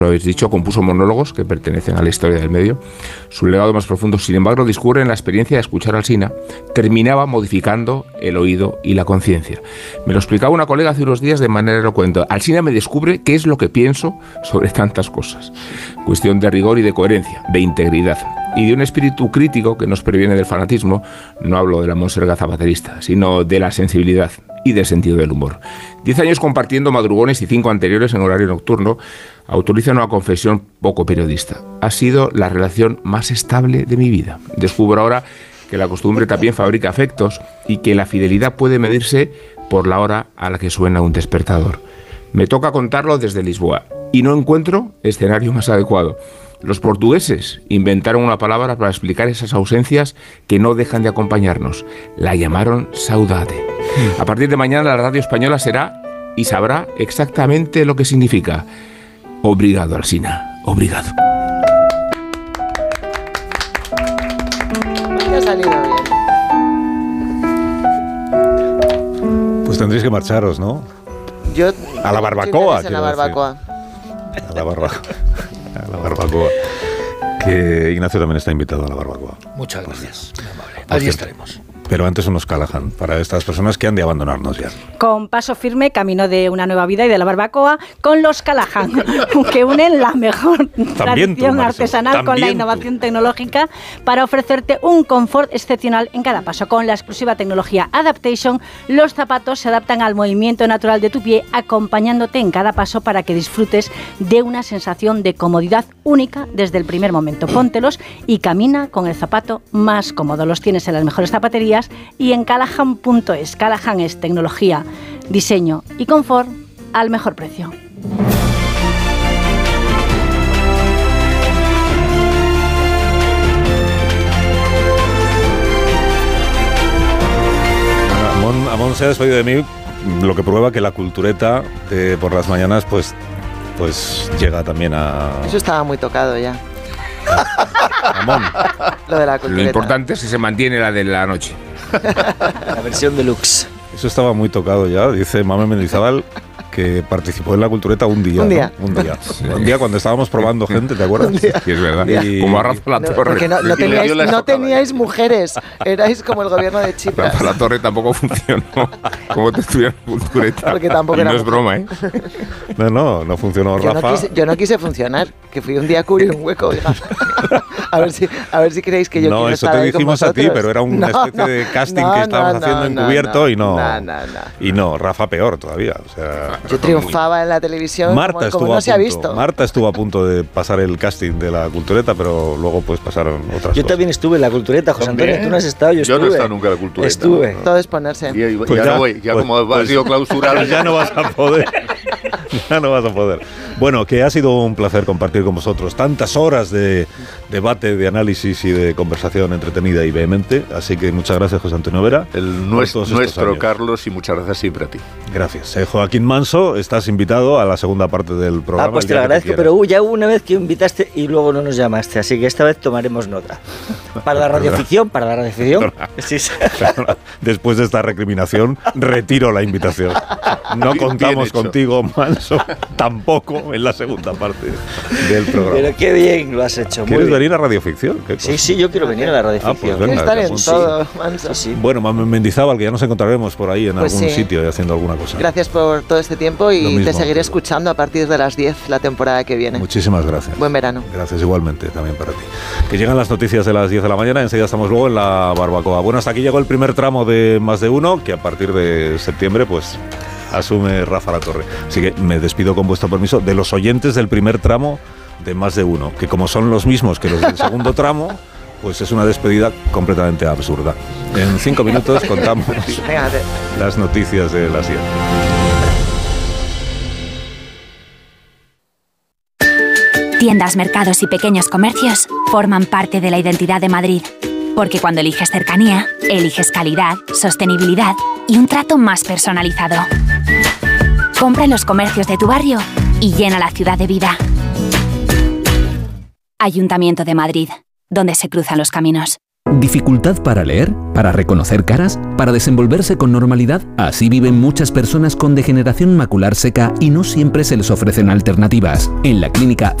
lo habéis dicho, compuso monólogos que pertenecen a la historia del medio. Su legado más profundo, sin embargo, discurre en la experiencia de escuchar a Alsina. Terminaba modificando el oído y la conciencia. Me lo explicaba una colega hace unos días de manera elocuente. Alsina me descubre qué es lo que pienso sobre tantas cosas. Cuestión de rigor y de coherencia, de integridad y de un espíritu crítico que nos previene del fanatismo. No hablo de la monserga zapaterista, sino de la sensibilidad y del sentido del humor. 10 años compartiendo madrugones y 5 anteriores en horario nocturno autorizan una confesión poco periodista. Ha sido la relación más estable de mi vida. Descubro ahora que la costumbre también fabrica afectos y que la fidelidad puede medirse por la hora a la que suena un despertador. Me toca contarlo desde Lisboa y no encuentro escenario más adecuado. Los portugueses inventaron una palabra para explicar esas ausencias que no dejan de acompañarnos. La llamaron saudade. A partir de mañana la radio española será y sabrá exactamente lo que significa. Obrigado, Alsina. Obrigado. Me ha salido bien. Pues tendréis que marcharos, ¿no? Yo a la barbacoa. A la barbacoa. A la barbacoa. Que Ignacio también está invitado a la barbacoa. Muchas gracias. Allí estaremos. Pero antes unos Callahan, para estas personas que han de abandonarnos ya. Con paso firme, camino de una nueva vida y de la barbacoa, con los Callahan, que unen la mejor tradición artesanal con la innovación tecnológica para ofrecerte un confort excepcional en cada paso. Con la exclusiva tecnología Adaptation, los zapatos se adaptan al movimiento natural de tu pie, acompañándote en cada paso para que disfrutes de una sensación de comodidad única desde el primer momento. Póntelos y camina con el zapato más cómodo. Los tienes en las mejores zapaterías y en Callahan.es. Callahan es tecnología, diseño y confort al mejor precio. Amón se ha despedido de mí, lo que prueba que la cultureta por las mañanas pues llega también a... Eso estaba muy tocado ya. Amón. Lo de la cultureta. Lo importante es que se mantiene la de la noche. La versión deluxe. Eso estaba muy tocado ya, dice Mamen Mendizábal, que participó en la cultureta un día. ¿No? Un día cuando estábamos probando gente, ¿te acuerdas? Sí, es verdad. Como a Rafa La Torre. Porque no teníais mujeres, erais como el gobierno de Chipras. Rafa La Torre tampoco funcionó. ¿Cómo te estuvieron cultureta? Porque tampoco era no es broma, ¿eh? No funcionó Rafa. Yo no quise funcionar, que fui un día a cubrir un hueco, oiga. A ver si creéis que yo quiero estar ahí con vosotros. No, eso te dijimos a ti, pero era una especie de casting que estábamos haciendo encubierto y no. Y no, Rafa peor todavía, o sea... Yo triunfaba en la televisión como no se ha visto. Marta estuvo a punto de pasar el casting de la cultureta, pero luego pues pasaron otras cosas. Yo también estuve en la cultureta, José Antonio, tú no has estado, yo estuve. Yo no he estado nunca en la cultureta. Estuve. Todo es ponerse. Pues ya no voy, como ha sido clausurado. Ya no vas a poder. Ya no vas a poder. Bueno, que ha sido un placer compartir con vosotros tantas horas de debate, de análisis y de conversación entretenida y vehemente. Así que muchas gracias, José Antonio Vera. Nuestro Carlos, y muchas gracias siempre a ti. Gracias. Joaquín Manso, estás invitado a la segunda parte del programa. Pues te lo agradezco, pero ya hubo una vez que invitaste y luego no nos llamaste, así que esta vez tomaremos nota. Para la radioficción. Sí. Después de esta recriminación, retiro la invitación. No contamos contigo, Manso, tampoco en la segunda parte del programa. Pero qué bien lo has hecho. ¿Quieres venir a radioficción? Sí, yo quiero venir a la radioficción. Pues venga, estar en todo, Manso. Sí. Bueno, Mendizábal, que ya nos encontraremos por ahí en algún sitio y haciendo alguna cosa. Gracias por todo este tiempo y te seguiré escuchando a partir de las 10 la temporada que viene. Muchísimas gracias. Buen verano. Gracias igualmente también para ti. Que llegan las noticias de las 10 de la mañana, enseguida estamos luego en la barbacoa. Bueno, hasta aquí llegó el primer tramo de Más de Uno, que a partir de septiembre pues asume Rafa La Torre. Así que me despido con vuestro permiso de los oyentes del primer tramo de Más de Uno, que como son los mismos que los del segundo tramo, pues es una despedida completamente absurda. En 5 minutos contamos las noticias de las 10. Tiendas, mercados y pequeños comercios forman parte de la identidad de Madrid. Porque cuando eliges cercanía, eliges calidad, sostenibilidad y un trato más personalizado. Compra en los comercios de tu barrio y llena la ciudad de vida. Ayuntamiento de Madrid, donde se cruzan los caminos. ¿Dificultad para leer? ¿Para reconocer caras? ¿Para desenvolverse con normalidad? Así viven muchas personas con degeneración macular seca y no siempre se les ofrecen alternativas. En la clínica